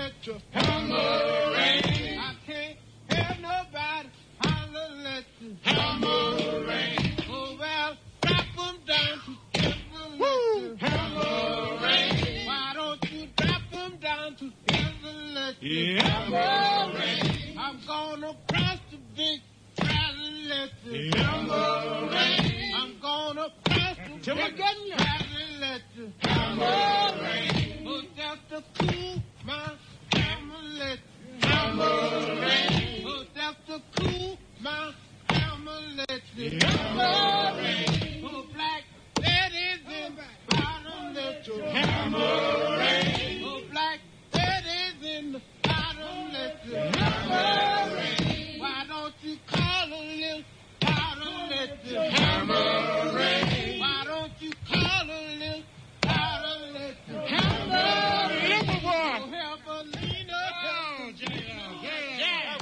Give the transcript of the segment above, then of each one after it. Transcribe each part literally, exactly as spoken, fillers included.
let you hammer rain. I can't hear nobody holler, let you hammer rain. Oh, well, drop them down together, let you hammer rain. Why don't you drop them down together, let you hammer rain. I'm gonna cross the big valley, let you hammer rain. I'm gonna cross the big valley, let you hammer rain. Oh, just to cool my hammer, let you hammer rain. Oh, just to cool my hammer, let you hammer rain. Oh, black ladies in the bottom, let you hammer rain. Oh, black ladies in the bottom, let you hammer rain. Why don't you call a little bottom, let you hammer rain. Why don't you call a little bottom, let you hammer rain. Little one. Help a leaner. Oh, J L. Yeah.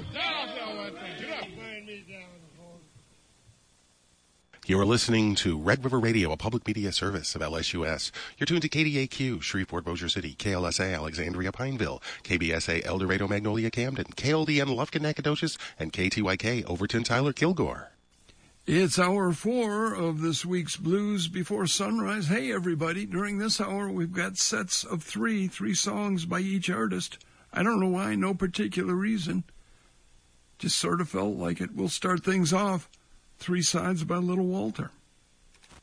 You are listening to Red River Radio, a public media service of L S U S. You're tuned to K D A Q, Shreveport, Bossier City, K L S A, Alexandria, Pineville, K B S A, El Dorado, Magnolia, Camden, K L D N, Lufkin, Nacogdoches, and K T Y K, Overton, Tyler, Kilgore. It's hour four of this week's Blues Before Sunrise. Hey, everybody, during this hour, we've got sets of three, three songs by each artist. I don't know why, no particular reason. Just sort of felt like it. We'll start things off. Three Sides by Little Walter.